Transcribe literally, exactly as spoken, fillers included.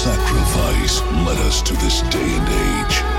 Sacrifice led us to this day and age.